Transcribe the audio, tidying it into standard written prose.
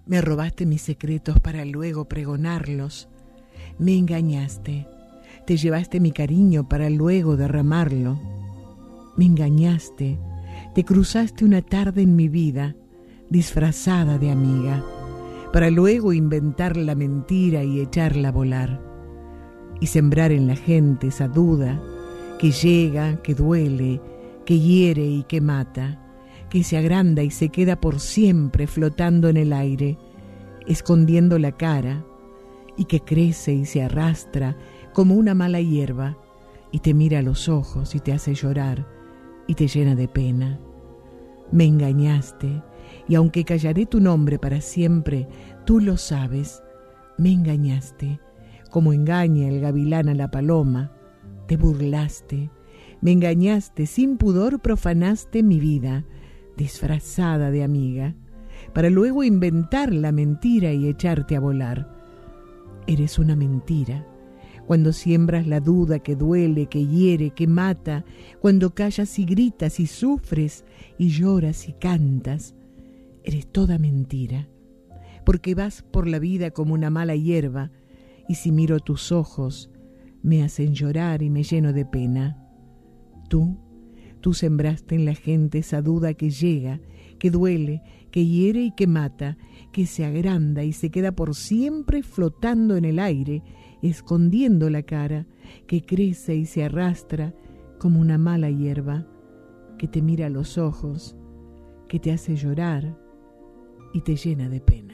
Me robaste mis secretos para luego pregonarlos. Me engañaste. Te llevaste mi cariño para luego derramarlo. Me engañaste. Te cruzaste una tarde en mi vida, disfrazada de amiga, para luego inventar la mentira y echarla a volar, y sembrar en la gente esa duda que llega, que duele, que hiere y que mata, que se agranda y se queda por siempre flotando en el aire, escondiendo la cara, y que crece y se arrastra como una mala hierba, y te mira a los ojos y te hace llorar y te llena de pena. Me engañaste, y aunque callaré tu nombre para siempre, tú lo sabes. Me engañaste, como engaña el gavilán a la paloma. Te burlaste, me engañaste, sin pudor profanaste mi vida, disfrazada de amiga, para luego inventar la mentira y echarte a volar. Eres una mentira, cuando siembras la duda que duele, que hiere, que mata, cuando callas y gritas y sufres y lloras y cantas. Eres toda mentira, porque vas por la vida como una mala hierba, y si miro tus ojos, me hacen llorar y me lleno de pena. Tú sembraste en la gente esa duda que llega, que duele, que hiere y que mata, que se agranda y se queda por siempre flotando en el aire, escondiendo la cara, que crece y se arrastra como una mala hierba, que te mira a los ojos, que te hace llorar y te llena de pena.